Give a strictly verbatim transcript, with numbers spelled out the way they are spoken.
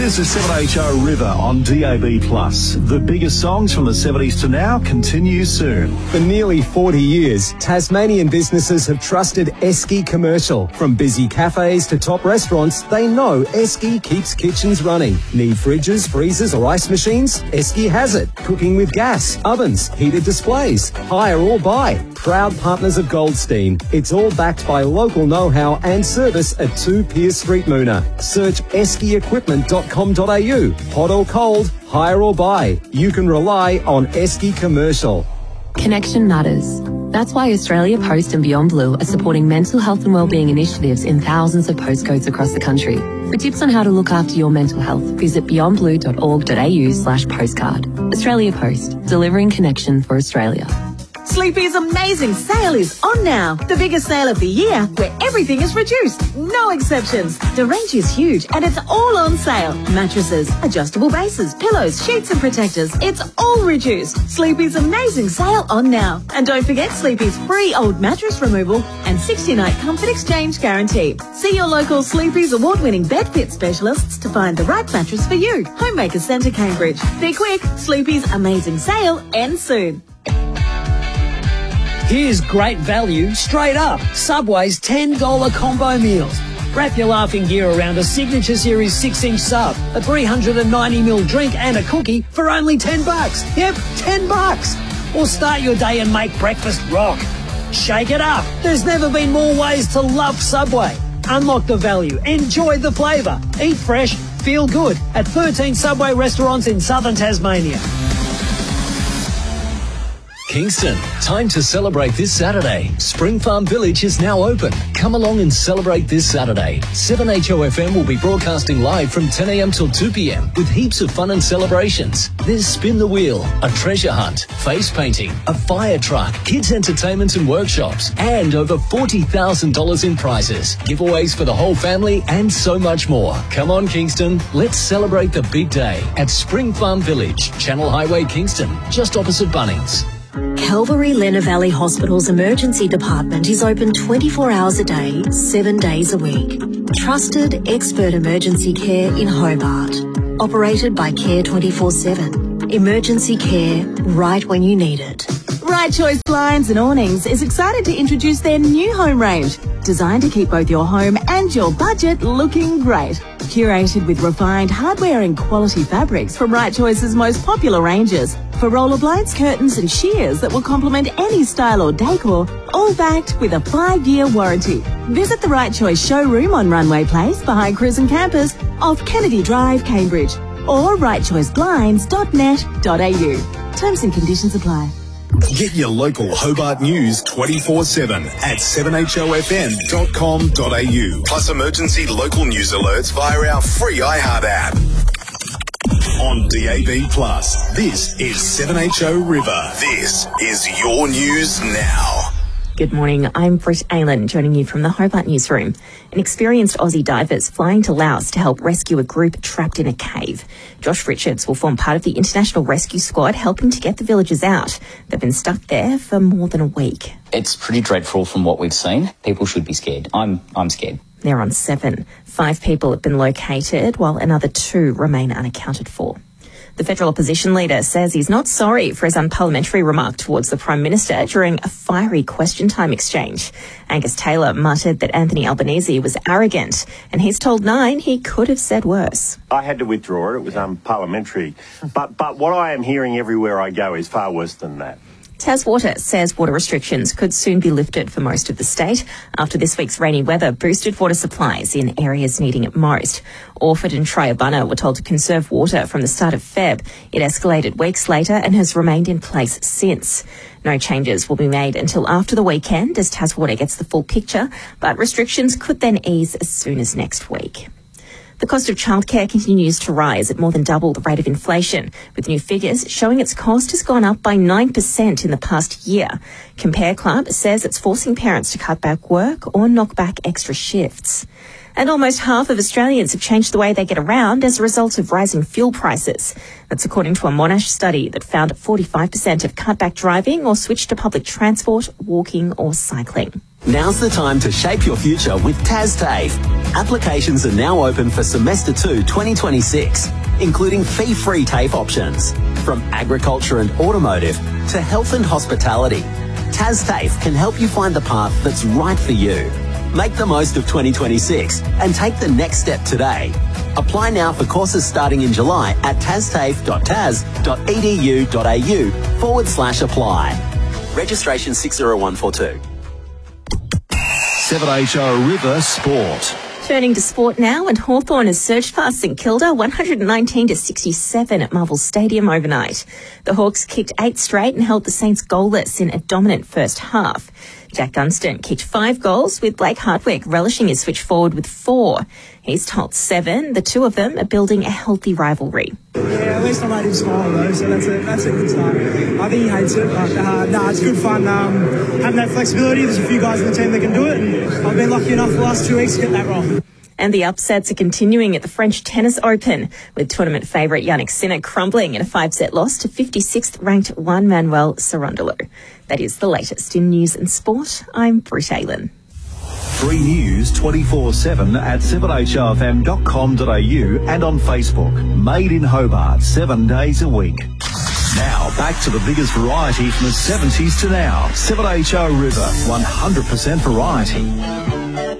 is the seven H O River on D A B plus. The biggest songs from the seventies to now continue soon. For nearly forty years, Tasmanian businesses have trusted Esky Commercial. From busy cafes to top restaurants, they know Esky keeps kitchens running. Need fridges, freezers or ice machines? Esky has it. Cooking with gas, ovens, heated displays. Hire or buy. Proud partners of Goldstein. It's all backed by local know-how and service at two Pierce Street, Moona. Search esky equipment dot com dot a u. Hot or cold, hire or buy. You can rely on Esky Commercial. Connection matters. That's why Australia Post and Beyond Blue are supporting mental health and wellbeing initiatives in thousands of postcodes across the country. For tips on how to look after your mental health, visit beyond blue dot org dot a u slash postcard. Australia Post, delivering connection for Australia. Sleepy's amazing sale is on now. The biggest sale of the year where everything is reduced. No exceptions. The range is huge and it's all on sale. Mattresses, adjustable bases, pillows, sheets and protectors. It's all reduced. Sleepy's amazing sale on now. And don't forget Sleepy's free old mattress removal and sixty night comfort exchange guarantee. See your local Sleepy's award-winning bed fit specialists to find the right mattress for you. Homemaker Centre, Cambridge. Be quick. Sleepy's amazing sale ends soon. Here's great value straight up. Subway's ten dollar combo meals. Wrap your laughing gear around a Signature Series six inch sub, a three hundred ninety milliliter drink and a cookie for only ten bucks. Yep, ten bucks. Or start your day and make breakfast rock. Shake it up. There's never been more ways to love Subway. Unlock the value. Enjoy the flavour. Eat fresh. Feel good at thirteen Subway restaurants in southern Tasmania. Kingston, time to celebrate this Saturday. Spring Farm Village is now open. Come along and celebrate this Saturday. seven H O F M will be broadcasting live from ten a m till two p m with heaps of fun and celebrations. There's Spin the Wheel, a treasure hunt, face painting, a fire truck, kids entertainment and workshops, and over forty thousand dollars in prizes, giveaways for the whole family, and so much more. Come on, Kingston. Let's celebrate the big day at Spring Farm Village, Channel Highway, Kingston, just opposite Bunnings. Calvary Lenna Valley Hospital's emergency department is open twenty-four hours a day, seven days a week. Trusted expert emergency care in Hobart. Operated by Care twenty-four seven. Emergency care right when you need it. Right Choice Blinds and Awnings is excited to introduce their new home range, designed to keep both your home and your budget looking great. Curated with refined hardware and quality fabrics from Right Choice's most popular ranges. For roller blinds, curtains and shears that will complement any style or decor, all backed with a five-year warranty. Visit the Right Choice showroom on Runway Place behind Cruisin' Campus off Kennedy Drive, Cambridge, or right choice blinds dot net dot a u. Terms and conditions apply. Get your local Hobart news twenty-four seven at seven h o f m dot com dot a u. Plus emergency local news alerts via our free iHeart app. On D A B plus, this is seven H O River. This is your news now. Good morning, I'm Britt Aylan, joining you from the Hobart newsroom. An experienced Aussie divers flying to Laos to help rescue a group trapped in a cave. Josh Richards will form part of the International Rescue Squad helping to get the villagers out. They've been stuck there for more than a week. It's pretty dreadful from what we've seen. People should be scared. I'm, I'm scared. They're on seven. Five people have been located, while another two remain unaccounted for. The federal opposition leader says he's not sorry for his unparliamentary remark towards the Prime Minister during a fiery question time exchange. Angus Taylor muttered that Anthony Albanese was arrogant, and he's told Nine he could have said worse. I had to withdraw it. It was unparliamentary. But, but what I am hearing everywhere I go is far worse than that. Taswater says water restrictions could soon be lifted for most of the state after this week's rainy weather boosted water supplies in areas needing it most. Orford and Triabunna were told to conserve water from the start of February. It escalated weeks later and has remained in place since. No changes will be made until after the weekend as Taswater gets the full picture, but restrictions could then ease as soon as next week. The cost of childcare continues to rise at more than double the rate of inflation, with new figures showing its cost has gone up by nine percent in the past year. Compare Club says it's forcing parents to cut back work or knock back extra shifts. And almost half of Australians have changed the way they get around as a result of rising fuel prices. That's according to a Monash study that found forty-five percent have cut back driving or switched to public transport, walking or cycling. Now's the time to shape your future with TasTAFE. Applications are now open for Semester two twenty twenty-six, including fee-free TAFE options, from agriculture and automotive to health and hospitality. TasTAFE can help you find the path that's right for you. Make the most of twenty twenty-six and take the next step today. Apply now for courses starting in July at tastafe.tas.edu.au forward slash apply. Registration six zero one four two. seven H O River Sport. Turning to sport now, and Hawthorn has surged past St Kilda one hundred nineteen to sixty-seven at Marvel Stadium overnight. The Hawks kicked eight straight and held the Saints goalless in a dominant first half. Jack Gunston kicked five goals, with Blake Hardwick relishing his switch forward with four. He's told seven. The two of them are building a healthy rivalry. Yeah, at least I made him smile though, so that's a, that's a good start. I think he hates it, but uh, no, it's good fun um, having that flexibility. There's a few guys in the team that can do it, and I've been lucky enough the last two weeks to get that role. And the upsets are continuing at the French Tennis Open, with tournament favourite Yannick Sinner crumbling in a five-set loss to fifty-sixth ranked Juan Manuel Cerundolo. That is the latest in news and sport. I'm Britt Aylan. Free news twenty-four seven at seven H O F M dot com dot a u and on Facebook. Made in Hobart, seven days a week. Now, back to the biggest variety from the seventies to now. seven H O River, one hundred percent variety.